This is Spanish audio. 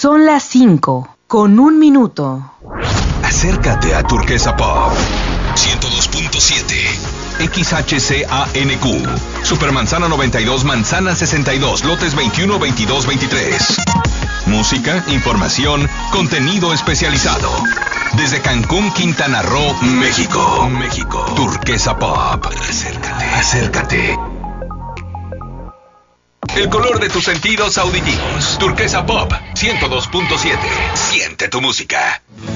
Son las 5:01. Acércate a Turquesa Pop 102.7 XHCANQ Supermanzana 92, Manzana 62, lotes 21, 22, 23. Música, información, contenido especializado. Desde Cancún, Quintana Roo, México. Turquesa Pop. Acércate. El color de tus sentidos auditivos. Turquesa Pop 102.7. Siente tu música.